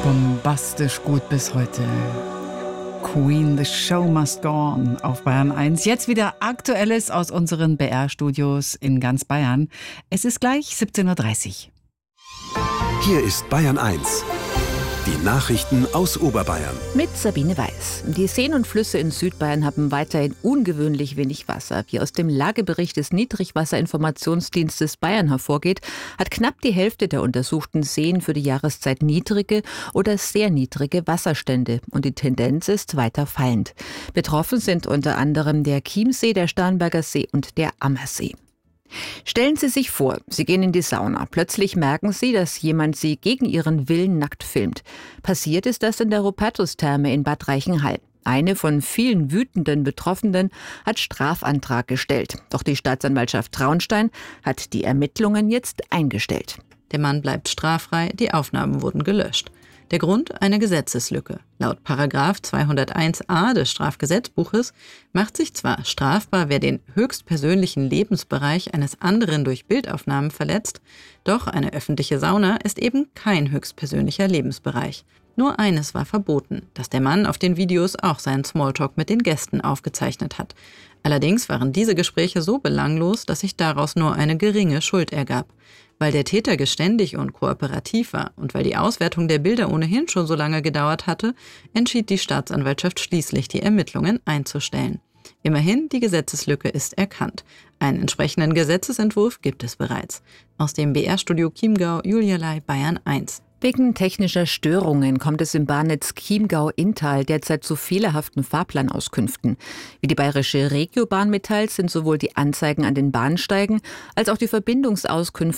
Bombastisch gut bis heute. Queen, the show must go on auf Bayern 1. Jetzt wieder Aktuelles aus unseren BR-Studios in ganz Bayern. Es ist gleich 17:30 Uhr. Hier ist Bayern 1. Die Nachrichten aus Oberbayern. Mit Sabine Weiß. Die Seen und Flüsse in Südbayern haben weiterhin ungewöhnlich wenig Wasser. Wie aus dem Lagebericht des Niedrigwasserinformationsdienstes Bayern hervorgeht, hat knapp die Hälfte der untersuchten Seen für die Jahreszeit niedrige oder sehr niedrige Wasserstände. Und die Tendenz ist weiter fallend. Betroffen sind unter anderem der Chiemsee, der Starnberger See und der Ammersee. Stellen Sie sich vor, Sie gehen in die Sauna. Plötzlich merken Sie, dass jemand Sie gegen Ihren Willen nackt filmt. Passiert ist das in der Rupertus-Therme in Bad Reichenhall. Eine von vielen wütenden Betroffenen hat Strafantrag gestellt. Doch die Staatsanwaltschaft Traunstein hat die Ermittlungen jetzt eingestellt. Der Mann bleibt straffrei, die Aufnahmen wurden gelöscht. Der Grund? Eine Gesetzeslücke. Laut § 201a des Strafgesetzbuches macht sich zwar strafbar, wer den höchstpersönlichen Lebensbereich eines anderen durch Bildaufnahmen verletzt, doch eine öffentliche Sauna ist eben kein höchstpersönlicher Lebensbereich. Nur eines war verboten, dass der Mann auf den Videos auch seinen Smalltalk mit den Gästen aufgezeichnet hat. Allerdings waren diese Gespräche so belanglos, dass sich daraus nur eine geringe Schuld ergab. Weil der Täter geständig und kooperativ war und weil die Auswertung der Bilder ohnehin schon so lange gedauert hatte, entschied die Staatsanwaltschaft schließlich, die Ermittlungen einzustellen. Immerhin, die Gesetzeslücke ist erkannt. Einen entsprechenden Gesetzesentwurf gibt es bereits. Aus dem BR-Studio Chiemgau, Julia Lai, Bayern 1. Wegen technischer Störungen kommt es im Bahnnetz Chiemgau-Inntal derzeit zu fehlerhaften Fahrplanauskünften. Wie die bayerische Regiobahn mitteilt, sind sowohl die Anzeigen an den Bahnsteigen als auch die Verbindungsauskünfte